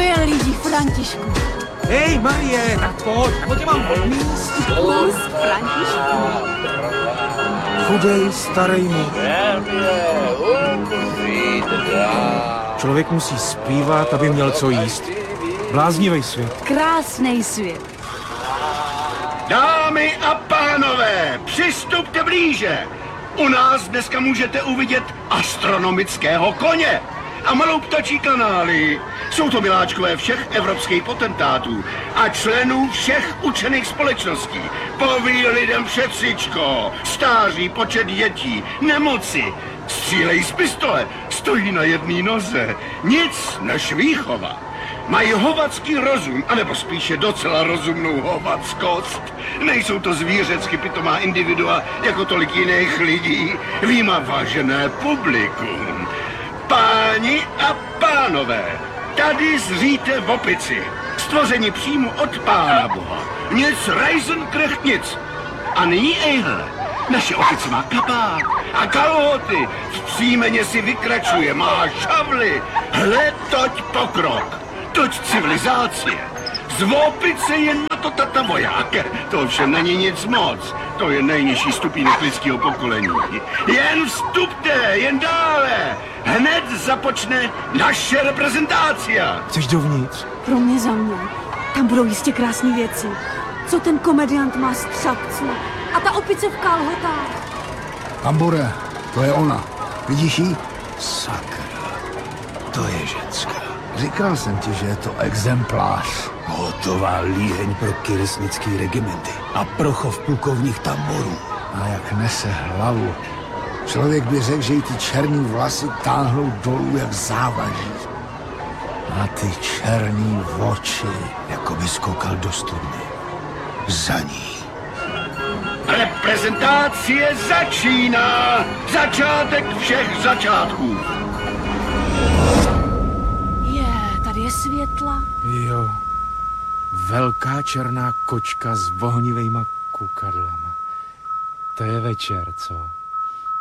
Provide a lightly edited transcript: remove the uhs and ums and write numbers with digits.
lidi, Františku. Hej, Marie, tak pojď, nebo tě mám odníst. Kus, Františku. Chudej, starý muž. Člověk musí zpívat, aby měl co jíst. Bláznivý svět. Krásnej svět. Dámy a pánové, přistupte blíže. U nás dneska můžete uvidět astronomického koně a malou ptačí kanály. Jsou to miláčkové všech evropských potentátů a členů všech učených společností. Poví lidem všetřičko, stáří počet dětí, nemoci, střílejí z pistole, stojí na jedné noze. Nic než výchova. Mají hovadský rozum, anebo spíše docela rozumnou hovadskost. Nejsou to zvířecky pitomá individua jako tolik jiných lidí. Výjima vážené publikum. Páni a pánové, tady zříte v opici, stvoření přímo od Pána Boha. Nic rajzenkrecht nic. A nyní ejhle, naše opice má kabát a kalhoty, v příjmeně si vykračuje, má šavly. Hle, toť pokrok. Toť civilizácie. Z opice je na to tata voják. To ovšem není nic moc. To je nejnižší stupínek lidského pokolení. Jen vstupte, jen dále. Hned započne naše reprezentácia. Chceš dovnitř? Pro mě za mě. Tam budou jistě krásné věci. Co ten komediant má z třapců. A ta opice v kalhotách. Tambure, to je ona. Vidíš jí? Sakra, to je ženská. Říkal jsem ti, že je to exemplář. Hotová líheň pro kyresnický regimenty a pro chov plukovních tamborů. A jak nese hlavu. Člověk by řekl, že jí ty černý vlasy táhnou dolů jak závaží. A ty černý oči, jako by skoukal do studny. Za ní. Reprezentace začíná. Začátek všech začátků. Tady je světla. Jo. Velká černá kočka s vohnivejma kukadlama. To je večer, co?